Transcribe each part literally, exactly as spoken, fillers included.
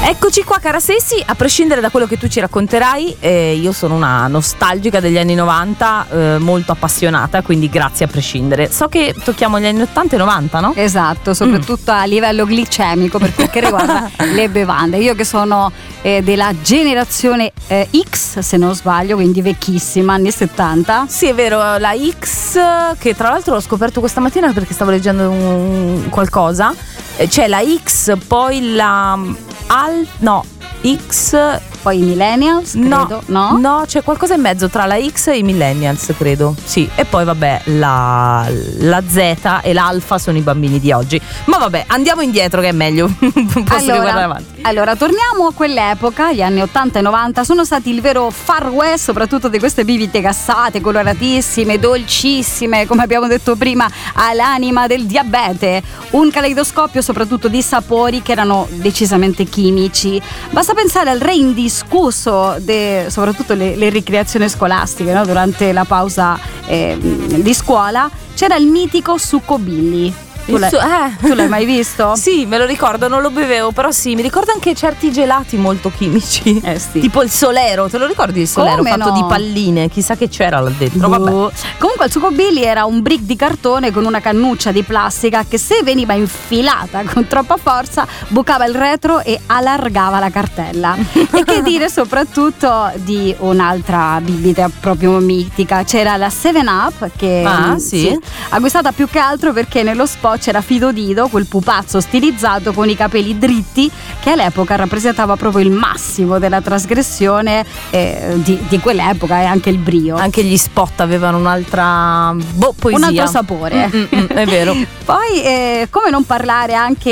Eccoci qua, cara Sessi, a prescindere da quello che tu ci racconterai, eh, io sono una nostalgica degli anni novanta, eh, molto appassionata, quindi grazie a prescindere. So che tocchiamo gli anni ottanta e novanta, no? Esatto, soprattutto mm. a livello glicemico per quel che riguarda le bevande. Io che sono eh, della generazione eh, X, se non sbaglio, quindi vecchissima, anni settanta. Sì, è vero, la X, che tra l'altro ho scoperto questa mattina perché stavo leggendo un, qualcosa. C'è la X, poi la Al, no, X, poi i millennials, credo, no? No, no, c'è qualcosa in mezzo tra la X e i millennials, credo. Sì, e poi vabbè, la, la Z e l'alfa sono i bambini di oggi. Ma vabbè, andiamo indietro che è meglio. Posso allora, guardare avanti. Allora, torniamo a quell'epoca, gli anni ottanta e novanta sono stati il vero far west, soprattutto di queste bibite gassate, coloratissime, dolcissime, come abbiamo detto prima, all'anima del diabete. Un caleidoscopio soprattutto di sapori che erano decisamente chimici. Basta pensare al re indiscusso, de, soprattutto le, le ricreazioni scolastiche, no? Durante la pausa eh, di scuola, c'era il mitico succo Billy. Tu l'hai, su- eh. tu l'hai mai visto? Sì, me lo ricordo, non lo bevevo, però sì, mi ricordo anche certi gelati molto chimici. Eh sì. Tipo il Solero, te lo ricordi il Solero? Come fatto no? di palline, chissà che c'era là dentro, vabbè. Boh. Comunque il succo Billy era un brick di cartone con una cannuccia di plastica che, se veniva infilata con troppa forza, bucava il retro e allargava la cartella. E che dire soprattutto di un'altra bibita proprio mitica, c'era la seven up che ah, sì. sì, acquistata più che altro perché nello spot c'era Fido Dido, quel pupazzo stilizzato con i capelli dritti che all'epoca rappresentava proprio il massimo della trasgressione eh, di, di quell'epoca, e anche il brio. Anche gli spot avevano un'altra boh, poesia. Un altro sapore. Mm-mm, è vero. Poi eh, come non parlare anche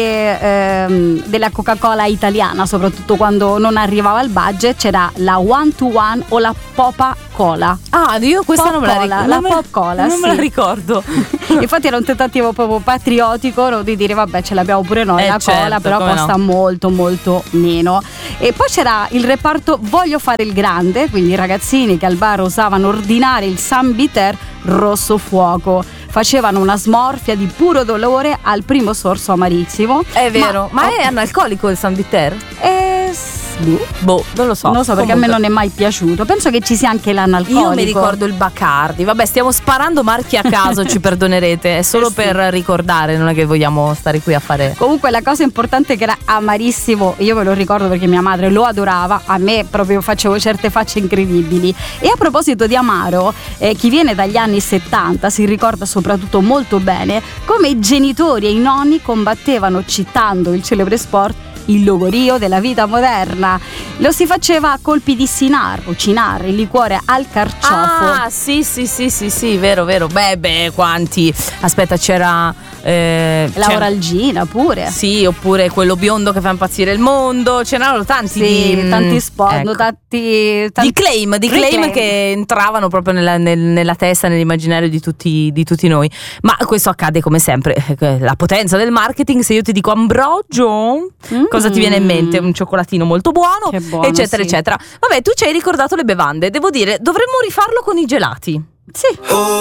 ehm, della Coca-Cola italiana, soprattutto quando non arrivava il budget, c'era la One to One o la Popa Cola. Ah, io questa Pop non me la Cola, ricordo. la Pop Cola, non sì. me la ricordo. Infatti era un tentativo proprio patriottico, no, di dire vabbè, ce l'abbiamo pure noi eh, la certo, cola, però costa no. molto molto meno. E poi c'era il reparto voglio fare il grande, quindi i ragazzini che al bar osavano ordinare il San Biter rosso fuoco, facevano una smorfia di puro dolore al primo sorso amarissimo. È vero, ma, ma oh, è analcolico il San Biter? Eh, boh. boh, non lo so. Non lo so, perché Comunque. a me non è mai piaciuto. Penso che ci sia anche l'analcolico. Io mi ricordo il Bacardi. Vabbè, stiamo sparando marchi a caso, ci perdonerete. È solo eh sì. per ricordare, non è che vogliamo stare qui a fare. Comunque la cosa importante è che era amarissimo. Io me lo ricordo perché mia madre lo adorava. A me proprio facevo certe facce incredibili. E a proposito di amaro, eh, chi viene dagli anni settanta si ricorda soprattutto molto bene come i genitori e i nonni combattevano, citando il celebre sport, il logorio della vita moderna. Lo si faceva a colpi di sinar o cinar, il liquore al carciofo. Ah, sì, sì, sì, sì, sì, vero, vero. Beh, beh, quanti. Aspetta, c'era eh, Lauralgina pure. Sì, oppure quello biondo che fa impazzire il mondo. Ce n'erano tanti sì, di tanti spot, ecco. tanti, tanti di claim, di claim, claim che entravano proprio nella, nel, nella testa, nell'immaginario di tutti, di tutti noi. Ma questo accade come sempre, la potenza del marketing. Se io ti dico Ambrogio, mm. cosa ti viene in mente? Un cioccolatino molto buono, buono eccetera, sì. eccetera. Vabbè, tu ci hai ricordato le bevande. Devo dire, dovremmo rifarlo con i gelati. Sì.